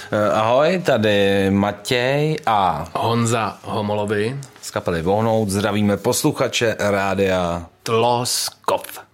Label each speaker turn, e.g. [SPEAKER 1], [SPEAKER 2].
[SPEAKER 1] Ahoj, tady Matěj a
[SPEAKER 2] Honza Homolovi
[SPEAKER 1] z kapely Vohnout zdravíme posluchače rádia
[SPEAKER 2] Tloskov.